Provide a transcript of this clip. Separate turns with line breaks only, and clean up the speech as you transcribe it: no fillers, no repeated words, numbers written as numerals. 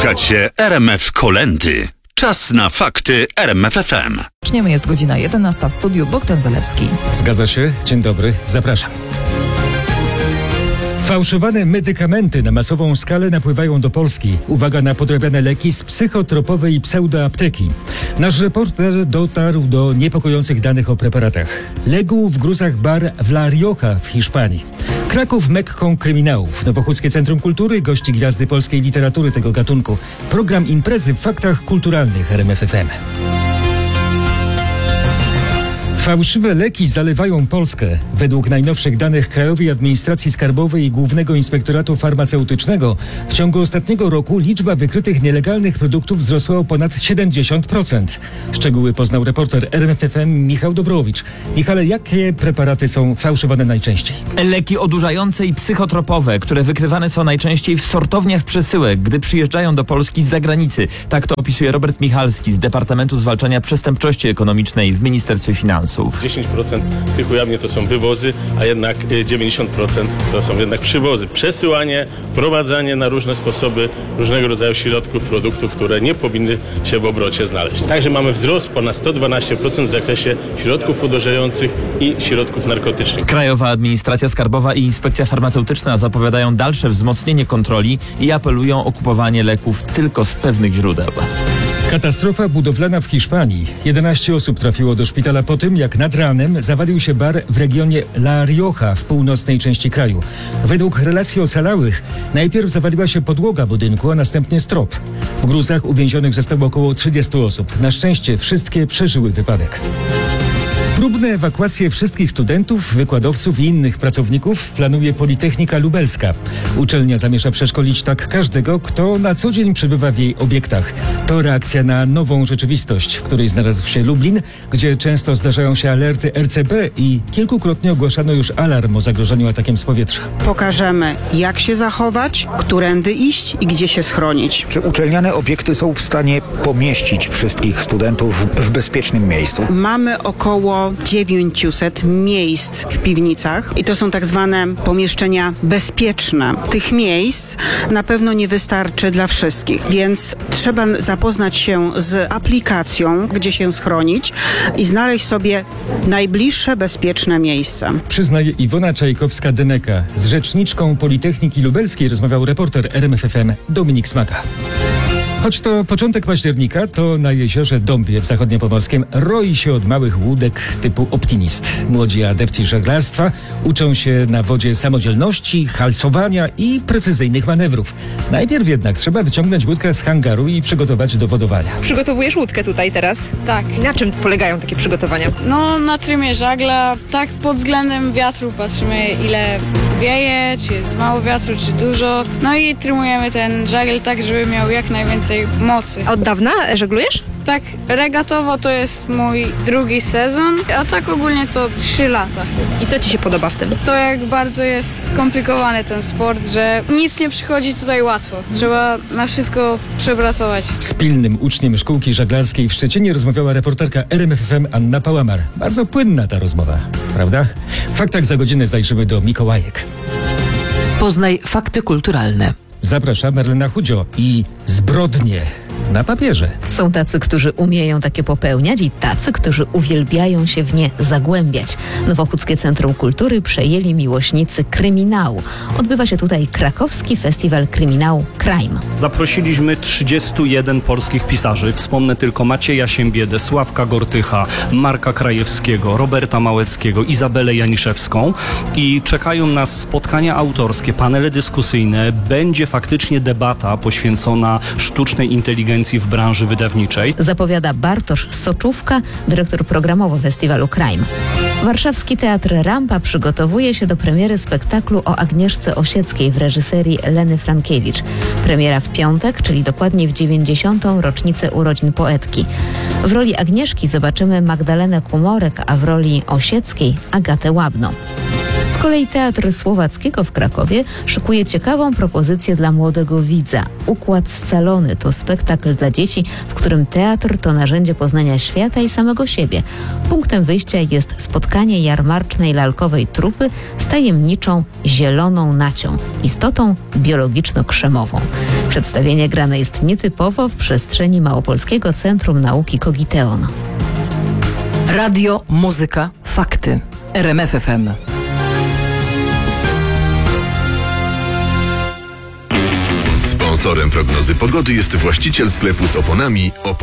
Słuchacie RMF Kolędy. Czas na fakty RMF FM.
Zaczniemy, jest godzina 11 w studiu Bogdan Zalewski.
Zgadza się, dzień dobry, zapraszam. Fałszowane medykamenty na masową skalę napływają do Polski. Uwaga na podrabiane leki z psychotropowej pseudoapteki. Nasz reporter dotarł do niepokojących danych o preparatach. Legł w gruzach bar w La Rioja w Hiszpanii. Kraków Mekką kryminałów. Nowochódzkie Centrum Kultury gości gwiazdy polskiej literatury tego gatunku. Program imprezy w faktach kulturalnych RMF FM. Fałszywe leki zalewają Polskę. Według najnowszych danych Krajowej Administracji Skarbowej i Głównego Inspektoratu Farmaceutycznego w ciągu ostatniego roku liczba wykrytych nielegalnych produktów wzrosła o ponad 70%. Szczegóły poznał reporter RMF FM Michał Dobrowicz. Michale, jakie preparaty są fałszowane najczęściej?
Leki odurzające i psychotropowe, które wykrywane są najczęściej w sortowniach przesyłek, gdy przyjeżdżają do Polski z zagranicy. Tak to opisuje Robert Michalski z Departamentu Zwalczania Przestępczości Ekonomicznej w Ministerstwie Finansów.
10% tych ujawnień to są wywozy, a jednak 90% to są jednak przywozy. Przesyłanie, wprowadzanie na różne sposoby różnego rodzaju środków, produktów, które nie powinny się w obrocie znaleźć. Także mamy wzrost ponad 112% w zakresie środków odurzających i środków narkotycznych.
Krajowa Administracja Skarbowa i Inspekcja Farmaceutyczna zapowiadają dalsze wzmocnienie kontroli i apelują o kupowanie leków tylko z pewnych źródeł.
Katastrofa budowlana w Hiszpanii. 11 osób trafiło do szpitala po tym, jak nad ranem zawalił się bar w regionie La Rioja w północnej części kraju. Według relacji ocalałych najpierw zawaliła się podłoga budynku, a następnie strop. W gruzach uwięzionych zostało około 30 osób. Na szczęście wszystkie przeżyły wypadek. Próbne ewakuacje wszystkich studentów, wykładowców i innych pracowników planuje Politechnika Lubelska. Uczelnia zamierza przeszkolić tak każdego, kto na co dzień przebywa w jej obiektach. To reakcja na nową rzeczywistość, w której znalazł się Lublin, gdzie często zdarzają się alerty RCB i kilkukrotnie ogłaszano już alarm o zagrożeniu atakiem z powietrza.
Pokażemy, jak się zachować, którędy iść i gdzie się schronić.
Czy uczelniane obiekty są w stanie pomieścić wszystkich studentów w bezpiecznym miejscu?
Mamy około 900 miejsc w piwnicach i to są tak zwane pomieszczenia bezpieczne. Tych miejsc na pewno nie wystarczy dla wszystkich, więc trzeba zapoznać się z aplikacją, gdzie się schronić i znaleźć sobie najbliższe bezpieczne miejsce.
Przyznaje Iwona Czajkowska-Deneka. Z rzeczniczką Politechniki Lubelskiej rozmawiał reporter RMF FM Dominik Smaka. Choć to początek października, to na jeziorze Dąbie w Zachodniopomorskiem roi się od małych łódek typu Optimist. Młodzi adepci żeglarstwa uczą się na wodzie samodzielności, halsowania i precyzyjnych manewrów. Najpierw jednak trzeba wyciągnąć łódkę z hangaru i przygotować do wodowania.
Przygotowujesz łódkę tutaj teraz?
Tak.
Na czym polegają takie przygotowania?
No na trymie żagla, tak pod względem wiatru patrzymy, ile wieje, czy jest mało wiatru, czy dużo. No i trymujemy ten żagiel tak, żeby miał jak najwięcej mocy.
Od dawna żeglujesz?
Tak regatowo to jest mój drugi sezon, a tak ogólnie to 3 lata.
I co ci się podoba w tym?
To jak bardzo jest skomplikowany ten sport, że nic nie przychodzi tutaj łatwo. Trzeba na wszystko przepracować.
Z pilnym uczniem szkółki żaglarskiej w Szczecinie rozmawiała reporterka RMF FM Anna Pałamar. Bardzo płynna ta rozmowa, prawda? W faktach za godzinę zajrzymy do Mikołajek.
Poznaj fakty kulturalne.
Zaprasza Marlena Chudzio i zbrodnie na papierze.
Są tacy, którzy umieją takie popełniać i tacy, którzy uwielbiają się w nie zagłębiać. Nowochódzkie Centrum Kultury przejęli miłośnicy kryminału. Odbywa się tutaj krakowski festiwal kryminału Crime.
Zaprosiliśmy 31 polskich pisarzy. Wspomnę tylko Macieja Siembiedę, Sławka Gortycha, Marka Krajewskiego, Roberta Małeckiego, Izabelę Janiszewską i czekają nas spotkania autorskie, panele dyskusyjne. Będzie faktycznie debata poświęcona sztucznej inteligencji w branży wydawniczej.
Zapowiada Bartosz Soczówka, dyrektor programowy festiwalu Crime. Warszawski Teatr Rampa przygotowuje się do premiery spektaklu o Agnieszce Osieckiej w reżyserii Leny Frankiewicz. Premiera w piątek, czyli dokładnie w 90. rocznicę urodzin poetki. W roli Agnieszki zobaczymy Magdalenę Kumorek, a w roli Osieckiej Agatę Łabną. Z kolei Teatr Słowackiego w Krakowie szykuje ciekawą propozycję dla młodego widza. Układ scalony to spektakl dla dzieci, w którym teatr to narzędzie poznania świata i samego siebie. Punktem wyjścia jest spotkanie jarmarcznej lalkowej trupy z tajemniczą zieloną nacią, istotą biologiczno-krzemową. Przedstawienie grane jest nietypowo w przestrzeni Małopolskiego Centrum Nauki Kogiteon.
Radio, muzyka, fakty. RMF FM.
Sponsorem prognozy pogody jest właściciel sklepu z oponami